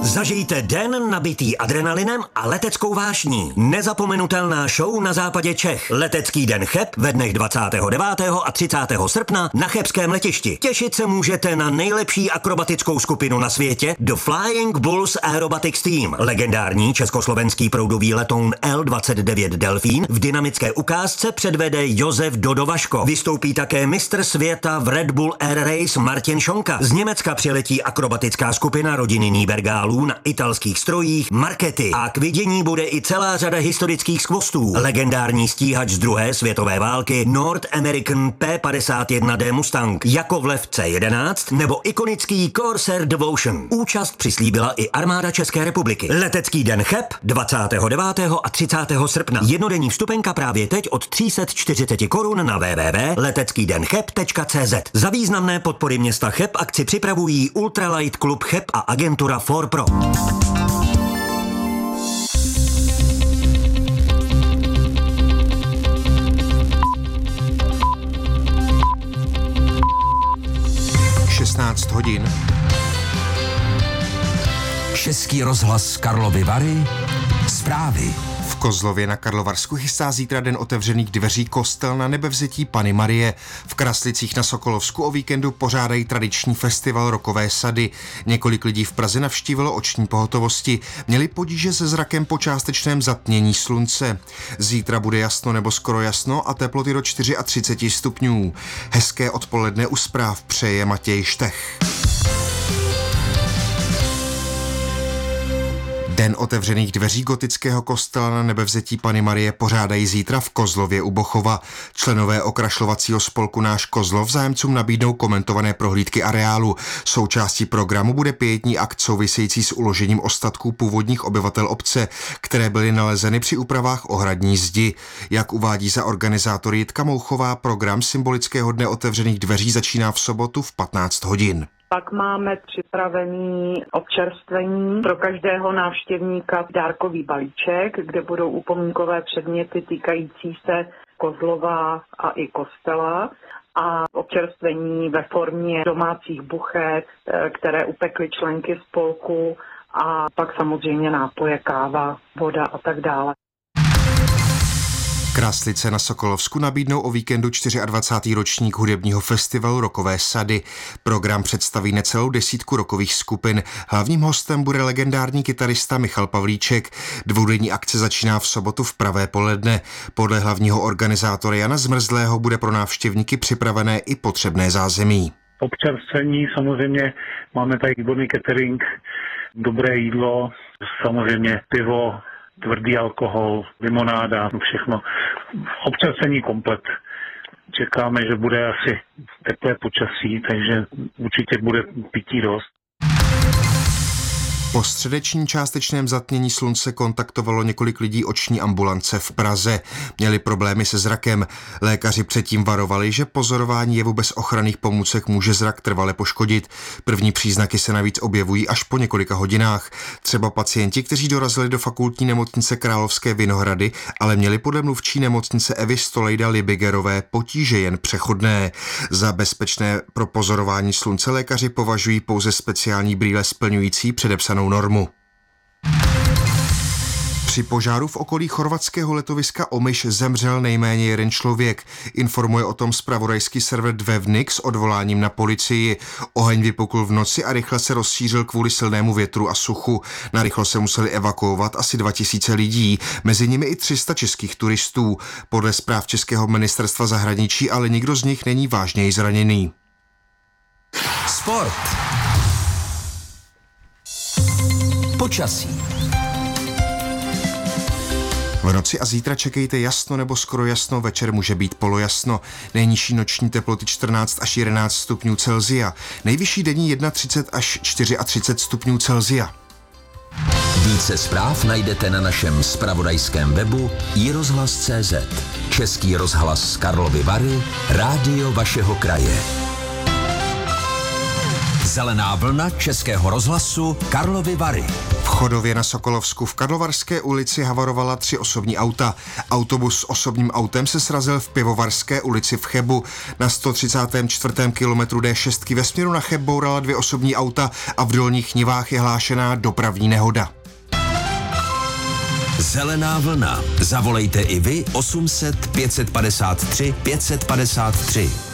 Zažijte den nabitý adrenalinem a leteckou vášní. Nezapomenutelná show na západě Čech. Letecký den Cheb ve dnech 29. a 30. srpna na chebském letišti. Těšit se můžete na nejlepší akrobatickou skupinu na světě The Flying Bulls Aerobatics Team. Legendární československý proudový letoun L-29 Delfín v dynamické ukázce předvede Josef Dodo Vaško. Vystoupí také mistr světa v Red Bull Air Race Martin Šonka. Z Německa přiletí akrobatická skupina rodiny Nýbergálů na italských strojích Marchetti. A k vidění bude i celá řada historických skvostů. Legendární stíhač z druhé světové války North American P-51D Mustang, Jakovlev C-11 nebo ikonický Corsair Devotion. Účast přislíbila i armáda České republiky. Letecký den Cheb 29. a 30. srpna. Jednodenní vstupenka právě teď od 340 korun na www.leteckydencheb.cz. Za významné podpory města Cheb akci připravují Ultralight Klub Cheb a agentura ForPro. Hodin. Český rozhlas Karlovy Vary. Zprávy. V Kozlově na Karlovarsku chystá zítra den otevřených dveří kostel na Nebevzetí Panny Marie. V Kraslicích na Sokolovsku o víkendu pořádají tradiční festival Rokové sady. Několik lidí v Praze navštívilo oční pohotovosti. Měli potíže se zrakem po částečném zatmění slunce. Zítra bude jasno nebo skoro jasno a teploty do 34 stupňů. Hezké odpoledne u zpráv přeje Matěj Štech. Den otevřených dveří gotického kostela na Nebevzetí Panny Marie pořádají zítra v Kozlově u Bochova. Členové okrašlovacího spolku Náš Kozlov zájemcům nabídnou komentované prohlídky areálu. Součástí programu bude pietní akt související s uložením ostatků původních obyvatel obce, které byly nalezeny při úpravách ohradní zdi. Jak uvádí za organizátory Jitka Mouchová, program symbolického dne otevřených dveří začíná v sobotu v 15 hodin. Pak máme připravený občerstvení pro každého návštěvníka dárkový balíček, kde budou upomínkové předměty týkající se Kozlova a i kostela a občerstvení ve formě domácích buchet, které upekly členky spolku a pak samozřejmě nápoje, káva, voda a tak dále. Kraslice na Sokolovsku nabídnou o víkendu 24. ročník hudebního festivalu Rokové sady. Program představí necelou desítku rokových skupin. Hlavním hostem bude legendární kytarista Michal Pavlíček. Dvoudenní akce začíná v sobotu v pravé poledne. Podle hlavního organizátora Jana Zmrzlého bude pro návštěvníky připravené i potřebné zázemí. Občerstvení samozřejmě máme tady výborný catering, dobré jídlo, samozřejmě pivo, tvrdý alkohol, limonáda, všechno. Občerstvení komplet. Čekáme, že bude asi teplé počasí, takže určitě bude pití dost. Po středečním částečném zatmění slunce kontaktovalo několik lidí oční ambulance v Praze. Měli problémy se zrakem. Lékaři předtím varovali, že pozorování jevu bez ochranných pomůcek může zrak trvale poškodit. První příznaky se navíc objevují až po několika hodinách. Třeba pacienti, kteří dorazili do fakultní nemocnice Královské Vinohrady, ale měli podle mluvčí nemocnice Evy Stolejda Libigerové potíže jen přechodné. Za bezpečné pro pozorování slunce lékaři považují pouze speciální brýle splňující předepsanou normu. Při požáru v okolí chorvatského letoviska Omiš zemřel nejméně jeden člověk. Informuje o tom zpravodajský server Dvevnik s odvoláním na policii. Oheň vypukl v noci a rychle se rozšířil kvůli silnému větru a suchu. Narychlo se museli evakuovat asi 2000 lidí, mezi nimi i 300 českých turistů. Podle zpráv Českého ministerstva zahraničí ale nikdo z nich není vážněji zraněný. Sport. Počasí. V noci a zítra čekejte jasno nebo skoro jasno, večer může být polojasno. Nejnižší noční teploty 14 až 11 stupňů Celsia. Nejvyšší denní 31 až 34 stupňů Celsia. Více zpráv najdete na našem zpravodajském webu iRozhlas.cz. Český rozhlas z Karlovy Vary, rádio vašeho kraje. Zelená vlna Českého rozhlasu Karlovy Vary. V Chodově na Sokolovsku v Karlovarské ulici havarovala 3 osobní auta. Autobus s osobním autem se srazil v Pivovarské ulici v Chebu. Na 134. kilometru D6 ve směru na Cheb bourala 2 osobní auta a v Dolních Nivách je hlášená dopravní nehoda. Zelená vlna. Zavolejte i vy 800 553 553.